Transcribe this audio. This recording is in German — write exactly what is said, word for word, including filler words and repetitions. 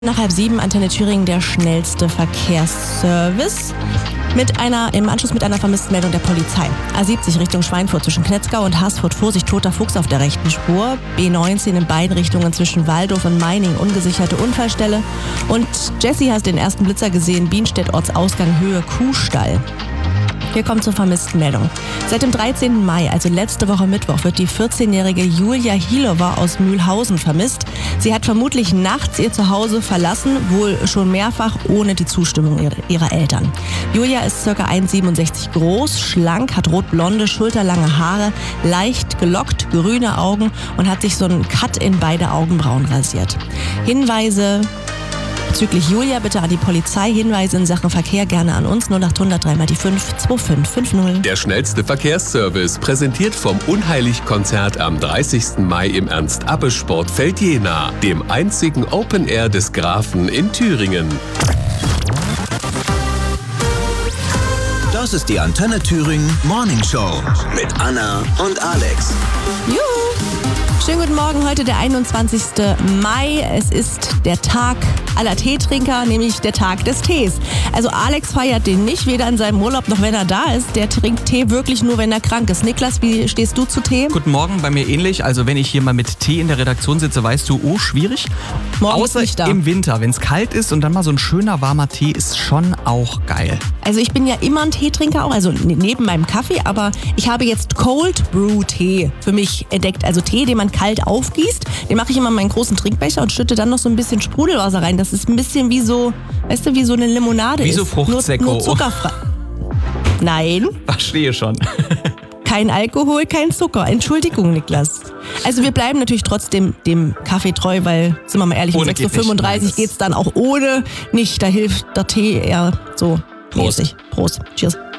Nach halb sieben, Antenne Thüringen, der schnellste Verkehrsservice. Mit einer, im Anschluss mit einer Vermisstenmeldung der Polizei. A siebzig Richtung Schweinfurt zwischen Knetzgau und Haßfurt. Vorsicht, toter Fuchs auf der rechten Spur. B neunzehn in beiden Richtungen zwischen Waldorf und Meining, ungesicherte Unfallstelle. Und Jessie hat den ersten Blitzer gesehen, Bienstedt, Ortsausgang, Höhe Kuhstall. Wir kommen zur Vermisstenmeldung. Seit dem dreizehnten Mai, also letzte Woche Mittwoch, wird die vierzehnjährige Julia Hilowa aus Mühlhausen vermisst. Sie hat vermutlich nachts ihr Zuhause verlassen, wohl schon mehrfach ohne die Zustimmung ihrer Eltern. Julia ist ca. eins Komma siebenundsechzig groß, schlank, hat rotblonde, schulterlange Haare, leicht gelockt, grüne Augen und hat sich so einen Cut in beide Augenbrauen rasiert. Hinweise bezüglich Julia bitte an die Polizei, Hinweise in Sachen Verkehr gerne an uns, null acht hundert drei mal die fünf zwei fünf fünf null. Der schnellste Verkehrsservice, präsentiert vom Unheilig-Konzert am dreißigsten Mai im Ernst-Abbe-Sportfeld Jena, dem einzigen Open Air des Grafen in Thüringen. Das ist die Antenne Thüringen Morning Show mit Anna und Alex. Juhu! Schönen guten Morgen, heute der einundzwanzigsten Mai. Es ist der Tag aller Teetrinker, nämlich der Tag des Tees. Also Alex feiert den nicht, weder in seinem Urlaub noch wenn er da ist. Der trinkt Tee wirklich nur, wenn er krank ist. Niklas, wie stehst du zu Tee? Guten Morgen, bei mir ähnlich. Also wenn ich hier mal mit Tee in der Redaktion sitze, weißt du, oh, schwierig. Morgen Außer ist nicht da. Im Winter, wenn es kalt ist und dann mal so ein schöner warmer Tee ist schon auch geil. Also ich bin ja immer ein Teetrinker auch, also neben meinem Kaffee, aber ich habe jetzt Cold Brew Tee für mich entdeckt. Also Tee, den man kalt aufgießt, den mache ich immer in meinen großen Trinkbecher und schütte dann noch so ein bisschen Sprudelwasser rein. Das ist ein bisschen wie so, weißt du, wie so eine Limonade Wie ist. so Fruchtsäcko. Nur, nur zuckerfrei. Nein. Verstehe schon. Kein Alkohol, kein Zucker. Entschuldigung, Niklas. Also wir bleiben natürlich trotzdem dem Kaffee treu, weil, sind wir mal ehrlich, um sechs Uhr fünfunddreißig geht's dann auch ohne nicht. Da hilft der Tee eher so Prost. mäßig. Prost. Cheers.